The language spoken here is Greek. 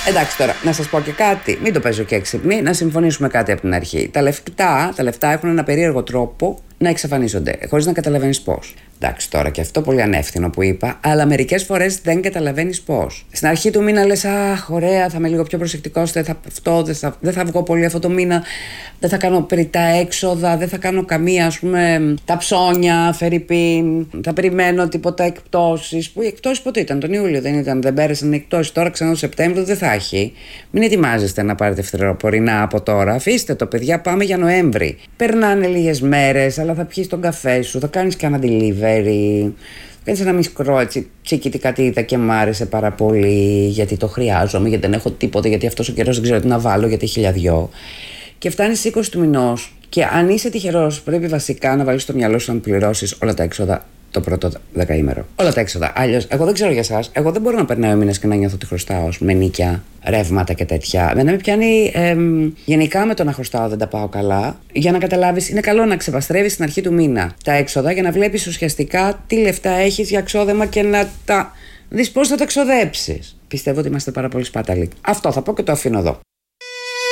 Εντάξει τώρα, να σας πω και κάτι. Μην το παίζω και έξυπνη, να συμφωνήσουμε κάτι από την αρχή. Τα λεφτά έχουν ένα περίεργο τρόπο να εξαφανίζονται, χωρίς να καταλαβαίνεις πώς. Εντάξει τώρα, και αυτό πολύ ανεύθυνο που είπα, αλλά μερικές φορές δεν καταλαβαίνεις πώς. Στην αρχή του μήνα λες, αχ, ωραία, θα είμαι λίγο πιο προσεκτικός, δεν θα βγω πολύ αυτό το μήνα, δεν θα κάνω περιττά έξοδα, δεν θα κάνω καμία, ας πούμε, τα ψώνια, φερρυπίν, θα περιμένω τίποτα εκπτώσεις. Που οι εκπτώσεις πότε ήταν, τον Ιούλιο δεν πέρασαν οι εκπτώσεις, τώρα ξανά τον Σεπτέμβριο δεν θα έχει. Μην ετοιμάζεστε να πάρετε φθινοπορεινά από τώρα, αφήστε το, παιδιά, πάμε για Νοέμβρη. Περνάνε λίγες μέρες, αλλά θα πιεις τον καφέ σου, θα κάνεις και ένα delivery. Κάνεις ένα μικρό έτσι τσίκιτι κάτι είδα και μ' άρεσε πάρα πολύ, γιατί το χρειάζομαι, γιατί δεν έχω τίποτα, γιατί αυτός ο καιρός δεν ξέρω τι να βάλω, γιατί έχει χιλιαδιό. Και φτάνεις στις 20 του μηνός και αν είσαι τυχερός, πρέπει βασικά να βάλεις στο μυαλό σου να πληρώσεις όλα τα έξοδα το πρώτο δεκαήμερο. Όλα τα έξοδα. Αλλιώς, εγώ δεν ξέρω για εσάς, εγώ δεν μπορώ να περνάω μήνες και να νιώθω ότι χρωστάω με νίκια, ρεύματα και τέτοια. Δεν με πιάνει. Γενικά με το να χρωστάω δεν τα πάω καλά. Για να καταλάβεις, είναι καλό να ξεπαστρεύεις στην αρχή του μήνα τα έξοδα για να βλέπεις ουσιαστικά τι λεφτά έχεις για εξόδεμα και να τα δεις πώς θα τα εξοδέψεις. Πιστεύω ότι είμαστε πάρα πολύ σπάταλοι. Αυτό θα πω και το αφήνω εδώ.